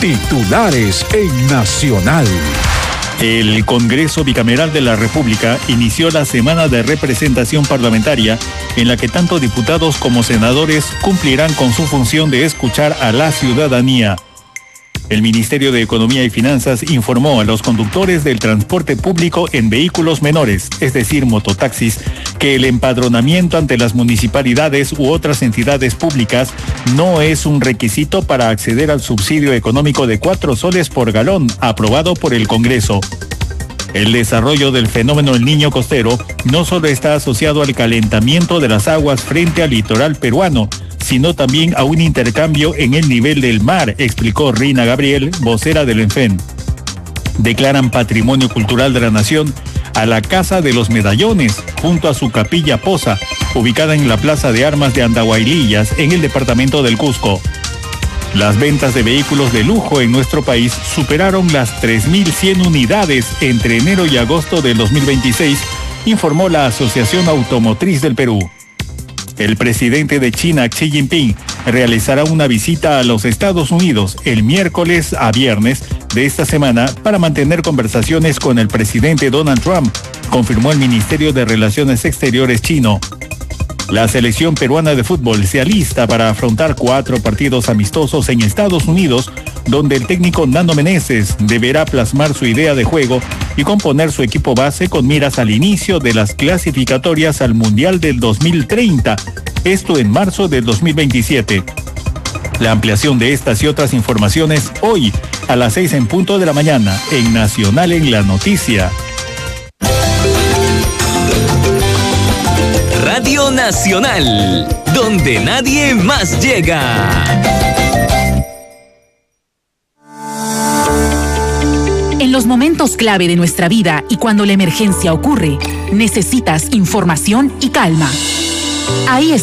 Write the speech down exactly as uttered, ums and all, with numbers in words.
Titulares en Nacional. El Congreso Bicameral de la República inició la semana de representación parlamentaria en la que tanto diputados como senadores cumplirán con su función de escuchar a la ciudadanía. El Ministerio de Economía y Finanzas informó a los conductores del transporte público en vehículos menores, es decir, mototaxis, que el empadronamiento ante las municipalidades u otras entidades públicas no es un requisito para acceder al subsidio económico de cuatro soles por galón, aprobado por el Congreso. El desarrollo del fenómeno El Niño Costero no solo está asociado al calentamiento de las aguas frente al litoral peruano, sino también a un intercambio en el nivel del mar, explicó Rina Gabriel, vocera del ENFEN. Declaran Patrimonio Cultural de la Nación a la Casa de los Medallones, junto a su capilla Poza, ubicada en la Plaza de Armas de Andahuaylillas, en el departamento del Cusco. Las ventas de vehículos de lujo en nuestro país superaron las tres mil cien unidades entre enero y agosto del dos mil veintiséis, informó la Asociación Automotriz del Perú. El presidente de China, Xi Jinping, realizará una visita a los Estados Unidos el miércoles a viernes de esta semana para mantener conversaciones con el presidente Donald Trump, confirmó el Ministerio de Relaciones Exteriores chino. La selección peruana de fútbol se alista para afrontar cuatro partidos amistosos en Estados Unidos, donde el técnico Nando Meneses deberá plasmar su idea de juego y componer su equipo base con miras al inicio de las clasificatorias al Mundial del dos mil treinta, esto en marzo del dos mil veintisiete. La ampliación de estas y otras informaciones hoy a las seis en punto de la mañana en Nacional en la Noticia. Radio Nacional, donde nadie más llega. En los momentos clave de nuestra vida y cuando la emergencia ocurre, necesitas información y calma. Ahí está.